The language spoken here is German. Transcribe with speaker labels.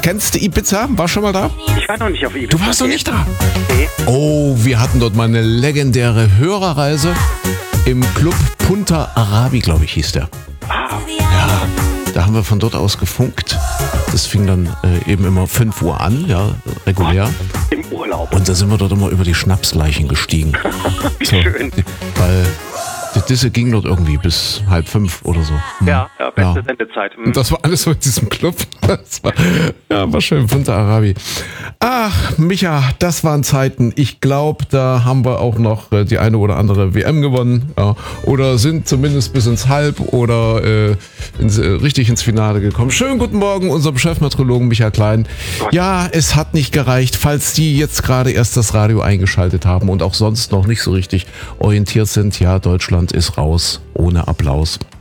Speaker 1: Kennst du Ibiza? Warst schon mal da?
Speaker 2: Ich war noch nicht auf Ibiza.
Speaker 1: Du warst noch nicht da?
Speaker 2: Nee.
Speaker 1: Oh, wir hatten dort mal eine legendäre Hörerreise im Club Punta Arabi, glaube ich, hieß der. Ja, da haben wir von dort aus gefunkt. Das fing dann eben immer 5 Uhr an, ja, regulär.
Speaker 2: Im Urlaub.
Speaker 1: Und da sind wir dort immer über die Schnapsleichen gestiegen.
Speaker 2: Wie schön.
Speaker 1: Weil die Disse ging dort irgendwie bis 4:30 oder so.
Speaker 2: Ja, beste Sendezeit.
Speaker 1: Und das war alles so in diesem Club. Das war schön, Punta Arabi. Ach, Micha, das waren Zeiten. Ich glaube, da haben wir auch noch die eine oder andere WM gewonnen. Ja, oder sind zumindest bis ins Halb- oder richtig ins Finale gekommen. Schönen guten Morgen, unserem Chefmeteorologen Michael Klein. Ja, es hat nicht gereicht, falls Sie jetzt gerade erst das Radio eingeschaltet haben und auch sonst noch nicht so richtig orientiert sind. Ja, Deutschland ist raus, ohne Applaus.